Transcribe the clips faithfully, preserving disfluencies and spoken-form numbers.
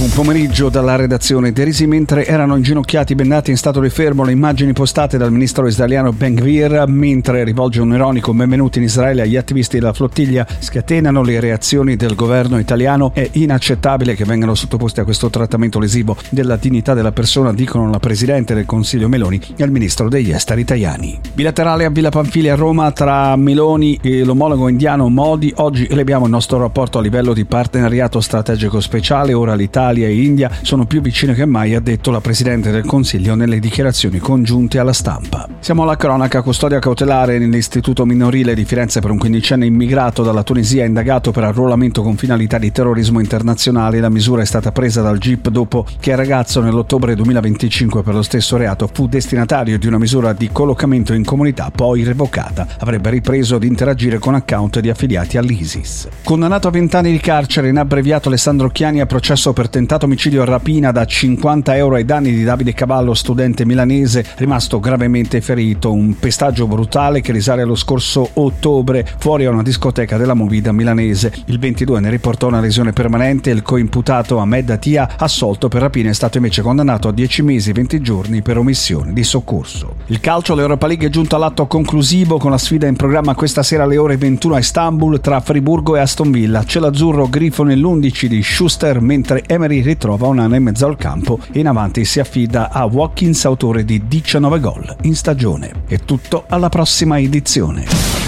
Un pomeriggio dalla redazione di Risi. Mentre erano inginocchiati bendati in stato di fermo le immagini postate dal ministro israeliano Ben Gvir, mentre rivolge un ironico benvenuto in Israele agli attivisti della flottiglia, scatenano le reazioni del governo italiano. È inaccettabile che vengano sottoposti a questo trattamento lesivo della dignità della persona, dicono la Presidente del Consiglio Meloni e il Ministro degli Esteri Tajani. Bilaterale a Villa Pamphili a Roma tra Meloni e l'omologo indiano Modi. Oggi eleviamo il nostro rapporto a livello di partenariato strategico speciale. Ora l'Italia e India sono più vicine che mai, ha detto la Presidente del Consiglio nelle dichiarazioni congiunte alla stampa. Siamo alla cronaca. Custodia cautelare nell'istituto minorile di Firenze per un quindicenne immigrato dalla Tunisia indagato per arruolamento con finalità di terrorismo internazionale. La misura è stata presa dal G I P dopo che il ragazzo nell'ottobre duemilaventicinque per lo stesso reato fu destinatario di una misura di collocamento in comunità poi revocata. Avrebbe ripreso ad interagire con account di affiliati all'ISIS. Condannato a vent'anni di carcere in abbreviato Alessandro Chiani a processo per tentato omicidio e rapina da cinquanta euro ai danni di Davide Cavallo, studente milanese rimasto gravemente ferito. Un pestaggio brutale che risale allo scorso ottobre fuori a una discoteca della Movida milanese. Il ventidue ne riportò una lesione permanente e il coimputato Ahmed Atia, assolto per rapina, è stato invece condannato a dieci mesi e venti giorni per omissione di soccorso. Il calcio, l'Europa League è giunto all'atto conclusivo con la sfida in programma questa sera alle ore ventuno a Istanbul tra Friburgo e Aston Villa. C'è l'azzurro grifo nell'undici di Schuster, mentre Emery ritrova un anno e mezzo al campo e in avanti si affida a Watkins, autore di diciannove gol in stagione. È tutto, alla prossima edizione.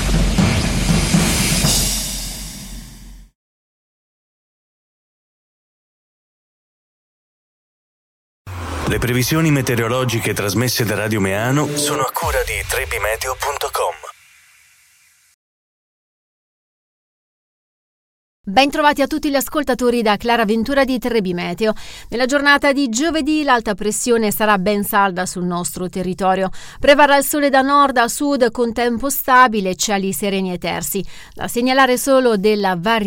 Le previsioni meteorologiche trasmesse da Radio Meano sono a cura di trebimeteo punto com. Ben trovati a tutti gli ascoltatori da Clara Ventura di Trebi Meteo. Nella giornata di giovedì l'alta pressione sarà ben salda sul nostro territorio. Prevarrà il sole da nord a sud con tempo stabile e cieli sereni e tersi. Da segnalare solo della variazione